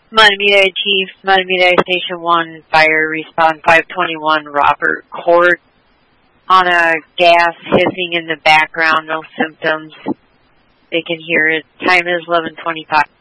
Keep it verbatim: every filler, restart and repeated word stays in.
Malamida Chief, Malamida Station one, fire respawn five twenty-one, Robert Court. On a gas hissing in the background, no symptoms. They can hear it. Time is eleven twenty-five.